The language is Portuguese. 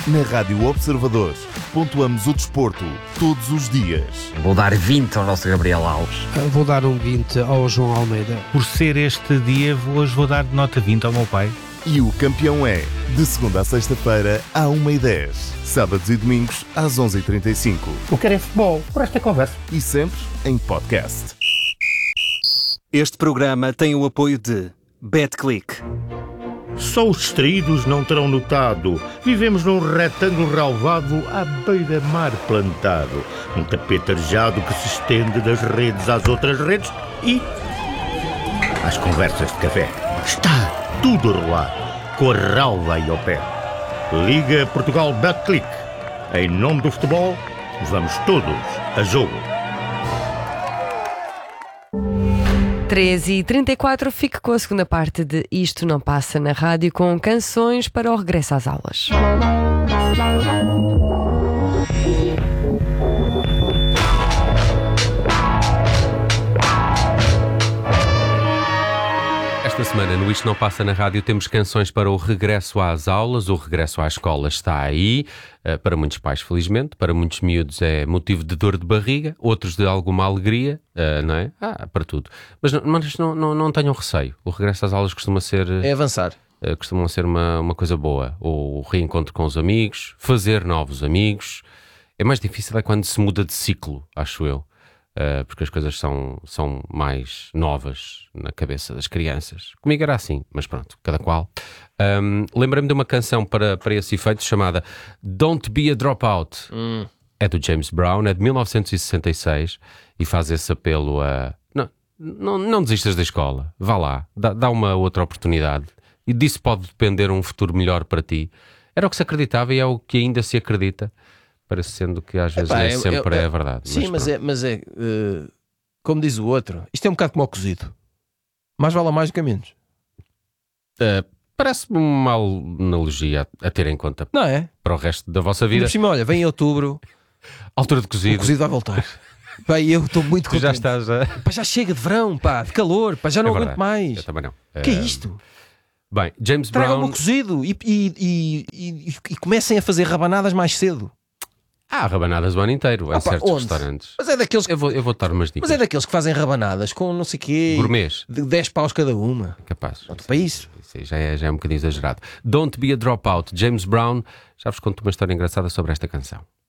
Na Rádio Observador, pontuamos o desporto todos os dias. Vou dar 20 ao nosso Gabriel Alves. Vou dar um 20 ao João Almeida. Por ser este dia, hoje vou dar nota 20 ao meu pai. E o campeão é, de segunda a sexta-feira, à 1h10. Sábados e domingos, às 11h35. O que é futebol, por esta conversa. E sempre em podcast. Este programa tem o apoio de BetClick. Só os distraídos não terão notado. Vivemos num retângulo relvado à beira-mar plantado. Um tapete arejado que se estende das redes às outras redes e às conversas de café. Está tudo a rolar, com a relva aí ao pé. Liga Portugal BetClick. Em nome do futebol, vamos todos a jogo. 13h34, fique com a segunda parte de Isto Não Passa na Rádio, com canções para o regresso às aulas. Esta semana no Isto Não Passa na Rádio temos canções para o regresso às aulas. O regresso à escola está aí, para muitos pais felizmente, para muitos miúdos é motivo de dor de barriga, outros de alguma alegria, não é? Para tudo. Mas não tenham receio, o regresso às aulas costuma ser... É avançar. Costuma ser uma coisa boa, o reencontro com os amigos, fazer novos amigos. É mais difícil quando se muda de ciclo, acho eu. Porque as coisas são mais novas na cabeça das crianças. Comigo era assim, mas pronto, cada qual. Lembrei-me de uma canção para esse efeito chamada Don't Be a Dropout. É do James Brown, é de 1966 e faz esse apelo a não desistas da escola, vá lá, dá uma outra oportunidade e disso pode depender um futuro melhor para ti. Era o que se acreditava e é o que ainda se acredita. Parecendo que às vezes nem sempre é verdade. Sim, mas é como diz o outro, isto é um bocado como ao cozido. Mais vale a mais do que a menos. Parece-me uma analogia a ter em conta, não é? Para o resto da vossa vida. Por cima, olha, vem em outubro, altura de cozido. O cozido vai voltar. Pá, eu estou muito contente. Já estás a... Pá, já chega de verão, pá, de calor, pá, já não aguento mais. Eu também não. Que é isto? Bem, James Tragam Brown... o cozido e comecem a fazer rabanadas mais cedo. Há rabanadas o ano inteiro em certos onde? Restaurantes. Mas é daqueles que... Eu vou dar umas dicas. Mas é daqueles que fazem rabanadas com não sei o quê. Gourmets. De 10 paus cada uma. Capaz. Pronto, para isso. Isso já é um bocadinho exagerado. Don't Be a Dropout. James Brown. Já vos conto uma história engraçada sobre esta canção.